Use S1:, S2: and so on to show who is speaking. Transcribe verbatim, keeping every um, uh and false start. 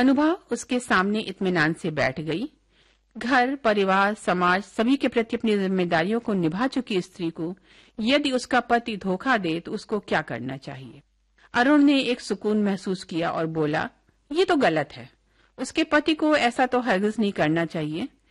S1: अनुभा उसके सामने इत्मीनान से बैठ गई। घर, परिवार, समाज सभी के प्रति अपनी जिम्मेदारियों को निभा चुकी स्त्री को यदि उसका पति धोखा दे तो उसको क्या करना चाहिए। अरुण ने एक सुकून महसूस किया और बोला, ये तो गलत है। उसके पति को ऐसा तो हरगिज नहीं करना चाहिए।